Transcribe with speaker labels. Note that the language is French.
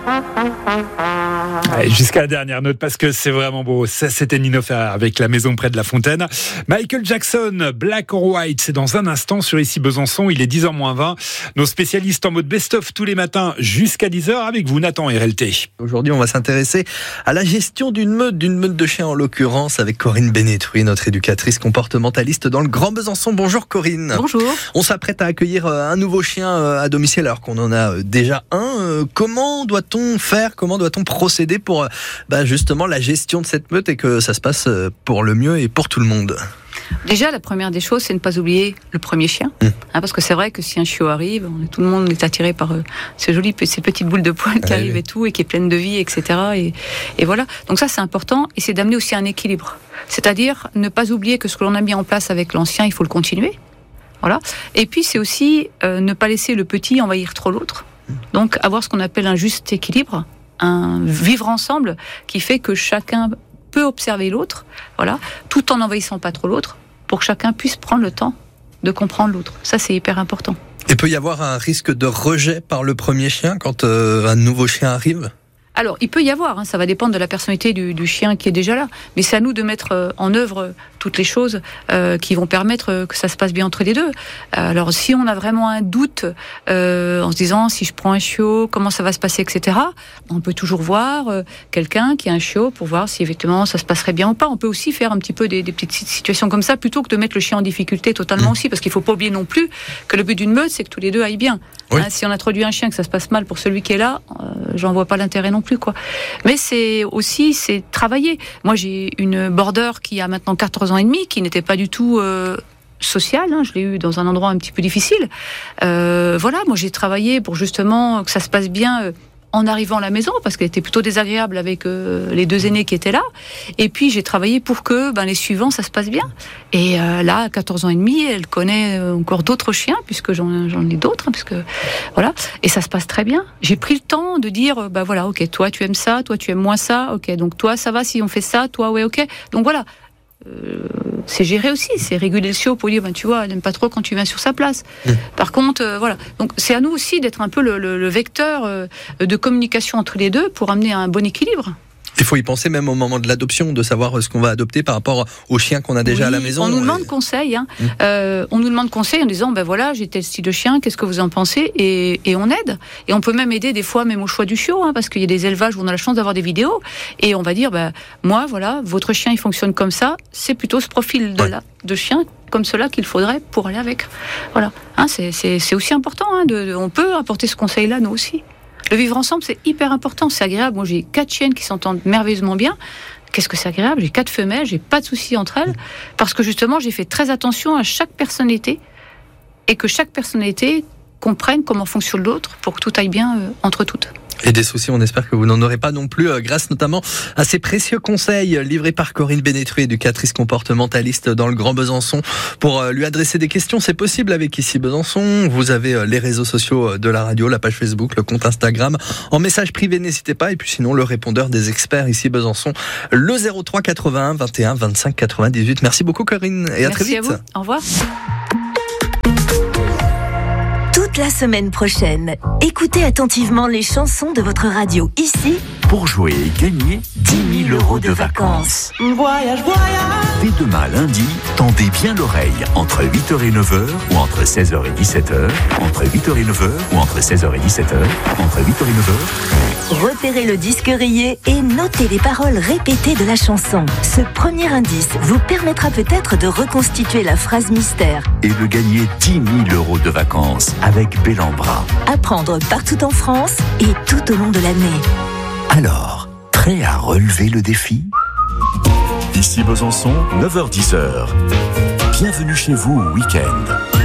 Speaker 1: Jusqu'à la dernière note parce que c'est vraiment beau. Ça, c'était Nino Ferrer avec La Maison près de la Fontaine. Michael Jackson, Black or White, c'est dans un instant sur Ici Besançon. Il est 10h-20. Nos spécialistes en mode best-of tous les matins jusqu'à 10h avec vous, Nathan et RLT.
Speaker 2: Aujourd'hui, on va s'intéresser à la gestion d'une meute de chiens en l'occurrence avec Corinne Bénétruy, notre éducatrice comportementaliste dans le Grand Besançon. Bonjour Corinne.
Speaker 3: Bonjour.
Speaker 2: On s'apprête à accueillir un nouveau chien à domicile alors qu'on en a déjà un. Comment doit-on faire, comment doit-on procéder pour justement la gestion de cette meute et que ça se passe pour le mieux et pour tout le monde?
Speaker 3: Déjà, la première des choses, c'est ne pas oublier le premier chien. Parce que c'est vrai que si un chiot arrive, tout le monde est attiré par ces petites boules de poils qui arrivent et tout, et qui est pleine de vie, etc. Et voilà. Donc ça, c'est important. Et c'est d'amener aussi un équilibre. C'est-à-dire ne pas oublier que ce que l'on a mis en place avec l'ancien, il faut le continuer. Voilà. Et puis, c'est aussi ne pas laisser le petit envahir trop l'autre. Donc, avoir ce qu'on appelle un juste équilibre, un vivre ensemble qui fait que chacun peut observer l'autre, voilà, tout en n'envahissant pas trop l'autre, pour que chacun puisse prendre le temps de comprendre l'autre. Ça, c'est hyper important.
Speaker 2: Et peut y avoir un risque de rejet par le premier chien quand un nouveau chien arrive ?
Speaker 3: Alors, il peut y avoir, ça va dépendre de la personnalité du chien qui est déjà là, mais c'est à nous de mettre en œuvre toutes les choses qui vont permettre que ça se passe bien entre les deux. Alors, si on a vraiment un doute en se disant, si je prends un chiot, comment ça va se passer, etc., on peut toujours voir quelqu'un qui a un chiot pour voir si effectivement ça se passerait bien ou pas. On peut aussi faire un petit peu des petites situations comme ça, plutôt que de mettre le chien en difficulté totalement aussi, parce qu'il ne faut pas oublier non plus que le but d'une meute, c'est que tous les deux aillent bien. Oui. Si on introduit un chien, que ça se passe mal pour celui qui est là, j'en vois pas l'intérêt non plus, quoi. Mais c'est travailler. Moi, j'ai une border qui a maintenant 14 ans et demi, qui n'était pas du tout sociale. Je l'ai eu dans un endroit un petit peu difficile. Voilà, moi, j'ai travaillé pour justement que ça se passe bien en arrivant à la maison, parce qu'elle était plutôt désagréable avec les deux aînés qui étaient là. Et puis, j'ai travaillé pour que les suivants, ça se passe bien. Et là, à 14 ans et demi, elle connaît encore d'autres chiens, puisque j'en ai d'autres, puisque voilà. Et ça se passe très bien. J'ai pris le temps de dire, voilà, ok, toi, tu aimes ça, toi, tu aimes moins ça, ok, donc toi, ça va si on fait ça, toi, ouais, ok. Donc voilà. C'est géré aussi, c'est réguler le chiot pour dire, tu vois, elle n'aime pas trop quand tu viens sur sa place. Par contre, voilà. Donc c'est à nous aussi d'être un peu le vecteur de communication entre les deux pour amener un bon équilibre.
Speaker 2: Il faut y penser même au moment de l'adoption, de savoir ce qu'on va adopter par rapport aux chiens qu'on a déjà à la maison.
Speaker 3: On nous demande conseil. On nous demande conseil en disant, voilà, j'ai tel style de chien, qu'est-ce que vous en pensez ? Et on aide. Et on peut même aider des fois même au choix du chiot, parce qu'il y a des élevages où on a la chance d'avoir des vidéos. Et on va dire, moi, voilà, votre chien, il fonctionne comme ça. C'est plutôt ce profil de chien comme cela qu'il faudrait pour aller avec. Voilà. C'est aussi important. On peut apporter ce conseil-là, nous aussi. Le vivre ensemble, c'est hyper important, c'est agréable. Moi, j'ai 4 chiennes qui s'entendent merveilleusement bien. Qu'est-ce que c'est agréable ? J'ai 4 femelles, j'ai pas de soucis entre elles, parce que justement, j'ai fait très attention à chaque personnalité, et que chaque personnalité comprenne comment fonctionne l'autre, pour que tout aille bien entre toutes.
Speaker 2: Et des soucis, on espère que vous n'en aurez pas non plus, grâce notamment à ces précieux conseils livrés par Corinne Bénétruy, éducatrice comportementaliste dans le Grand Besançon. Pour lui adresser des questions, c'est possible avec Ici Besançon. Vous avez les réseaux sociaux de la radio, la page Facebook, le compte Instagram. En message privé, n'hésitez pas. Et puis sinon, le répondeur des experts Ici Besançon, le 03 81 21 25 98. Merci beaucoup Corinne et à très vite.
Speaker 3: Merci à vous. Au revoir.
Speaker 4: Toute la semaine prochaine, écoutez attentivement les chansons de votre radio ici
Speaker 5: pour jouer et gagner 10 000 € de vacances.
Speaker 6: Voyage.
Speaker 5: Dès demain lundi, tendez bien l'oreille entre 8h et 9h ou entre 16h et 17h, entre 8h et 9h ou entre 16h et 17h, entre 8h et 9h.
Speaker 4: Repérez le disque rayé et notez les paroles répétées de la chanson. Ce premier indice vous permettra peut-être de reconstituer la phrase mystère
Speaker 5: et de gagner 10 000 € de vacances avec Bellambra.
Speaker 4: À prendre partout en France et tout au long de l'année.
Speaker 5: Alors, prêt à relever le défi ? Ici Besançon, 9h-10h. Bienvenue chez vous au week-end.